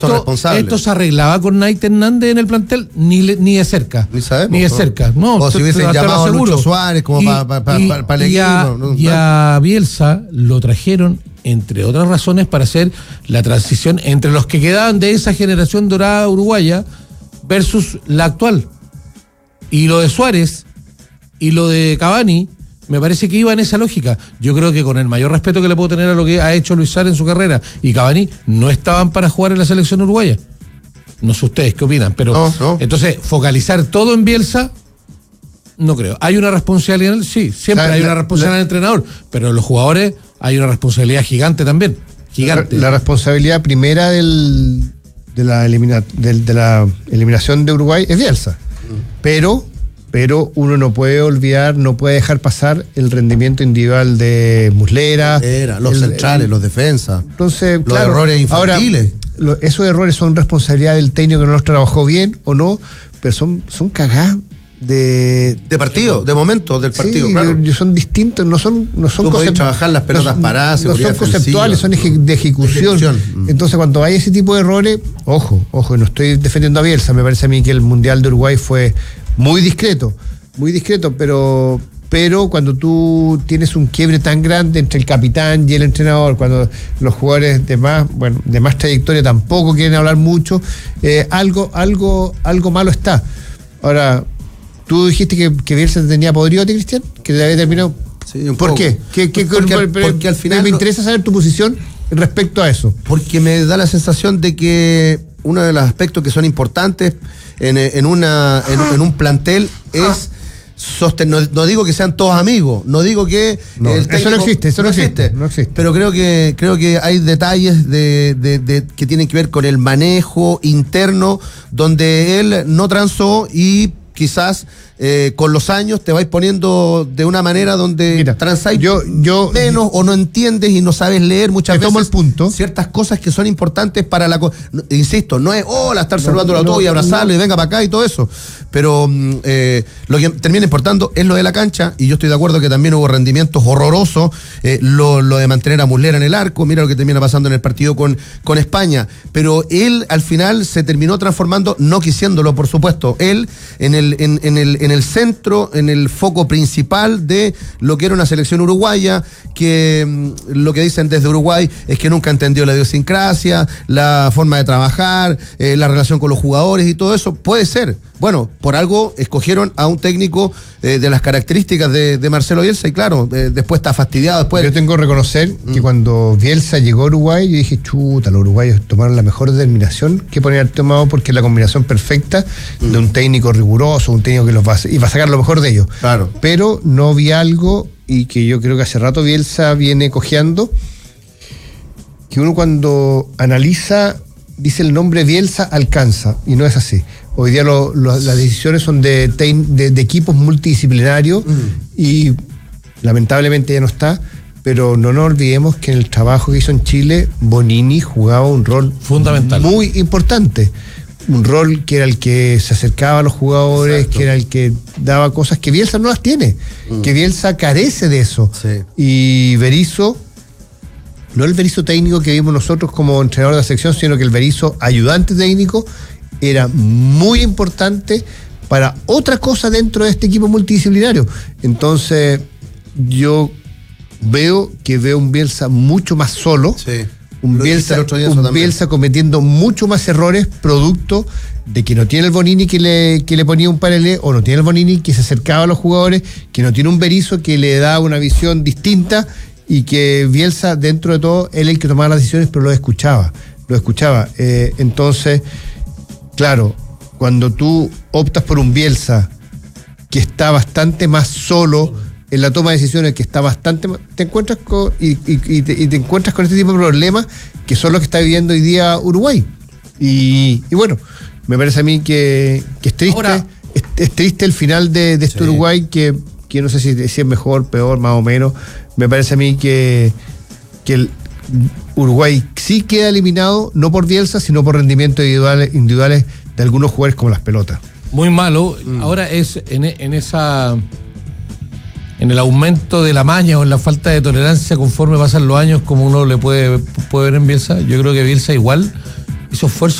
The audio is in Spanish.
esto se arreglaba con Naite Hernández en el plantel, ni de cerca. Ni sabemos. Ni de cerca. No, o si hubiesen llamado a Lucho Suárez como para el equipo. Y a Bielsa lo trajeron, entre otras razones, para hacer la transición entre los que quedaban de esa generación dorada uruguaya versus la actual. Y lo de Suárez y lo de Cavani me parece que iba en esa lógica. Yo creo que con el mayor respeto que le puedo tener a lo que ha hecho Luis Suárez en su carrera y Cavani, no estaban para jugar en la selección uruguaya. No sé ustedes qué opinan, pero no. Entonces focalizar todo en Bielsa, no creo. ¿Hay una responsabilidad? Sí, siempre hay una responsabilidad del entrenador, pero en los jugadores hay una responsabilidad gigante también. Gigante. La responsabilidad primera de la eliminación de Uruguay es Bielsa. Pero uno no puede olvidar, no puede dejar pasar el rendimiento individual de Muslera. Los centrales, los defensas. Entonces, los errores infantiles. Ahora, esos errores son responsabilidad del técnico que no los trabajó bien o no, pero son cagadas de partido, de momento del partido, sí, claro. Son distintos, no son trabajar las pelotas paradas, no son conceptuales, son de ejecución. Entonces, cuando hay ese tipo de errores, ojo, no estoy defendiendo a Bielsa, me parece a mí que el Mundial de Uruguay fue muy discreto, pero cuando tú tienes un quiebre tan grande entre el capitán y el entrenador, cuando los jugadores de más trayectoria tampoco quieren hablar mucho, algo malo está. Ahora, tú dijiste que Bielsa te tenía podrido a ti, Cristian, que te había terminado. Sí, un ¿Por poco. qué? Porque al final me interesa saber tu posición respecto a eso. Porque me da la sensación de que uno de los aspectos que son importantes en un plantel es sostener. No digo que sean todos amigos, no digo que el técnico, eso no existe. Pero creo que hay detalles que tienen que ver con el manejo interno, donde él no transó y quizás con los años te vais poniendo de una manera donde transáis menos o no entiendes y no sabes leer muchas veces. Tomo el punto. Ciertas cosas que son importantes para insisto, no es estar saludando a todo y abrazarlo y venga para acá y todo eso. Pero lo que termina importando es lo de la cancha, y yo estoy de acuerdo que también hubo rendimientos horrorosos, lo de mantener a Muslera en el arco, mira lo que termina pasando en el partido con España, pero él al final se terminó transformando, no quisiéndolo por supuesto, él en el centro, en el foco principal de lo que era una selección uruguaya, que lo que dicen desde Uruguay es que nunca entendió la idiosincrasia, la forma de trabajar, la relación con los jugadores y todo eso. Puede ser. Bueno, por algo escogieron a un técnico de las características de Marcelo Bielsa, y claro, después está fastidiado. Yo tengo que reconocer que cuando Bielsa llegó a Uruguay, yo dije, chuta, los uruguayos tomaron la mejor determinación que podían haber tomado, porque es la combinación perfecta de un técnico riguroso, un técnico que va a sacar lo mejor de ellos. Claro. Pero no vi algo, y que yo creo que hace rato Bielsa viene cojeando, que uno cuando analiza, dice el nombre Bielsa, alcanza, y no es así. Hoy día las decisiones son de equipos multidisciplinarios, y lamentablemente ya no está, pero no nos olvidemos que en el trabajo que hizo en Chile, Bonini jugaba un rol fundamental, muy importante. Un rol que era el que se acercaba a los jugadores. Exacto. Que era el que daba cosas que Bielsa no las tiene, que Bielsa carece de eso. Sí. Y Berizzo, no el Berizzo técnico que vimos nosotros como entrenador de la selección, sino que el Berizzo ayudante técnico era muy importante para otra cosa dentro de este equipo multidisciplinario. Entonces yo veo un Bielsa mucho más solo. Sí. Un Bielsa cometiendo mucho más errores, producto de que no tiene el Bonini que le ponía un paralelo, o no tiene el Bonini que se acercaba a los jugadores, que no tiene un Berizzo que le da una visión distinta, y que Bielsa, dentro de todo, él es el que tomaba las decisiones, pero lo escuchaba. Entonces, claro, cuando tú optas por un Bielsa que está bastante más solo en la toma de decisiones, que está bastante, te encuentras con te encuentras con este tipo de problemas, que son los que está viviendo hoy día Uruguay. Y bueno, me parece a mí que es triste. Ahora, es triste el final de este Uruguay, que no sé si es mejor, peor, más o menos. Me parece a mí que el Uruguay sí queda eliminado, no por Bielsa, sino por rendimientos individuales de algunos jugadores, como las pelotas. Muy malo. Ahora es en el aumento de la maña o en la falta de tolerancia conforme pasan los años, como uno le puede ver en Bielsa. Yo creo que Bielsa igual esos esfuerzos